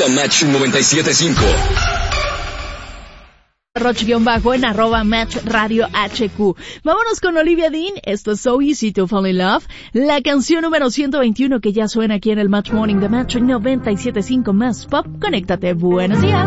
@Match 975. Roch-bajo en @Match Radio HQ. Vámonos con Olivia Dean. Esto es So Easy to Fall in Love. La canción número 121 que ya suena aquí en el Match Morning de Match 97.5 más pop. Conéctate. Buenos días.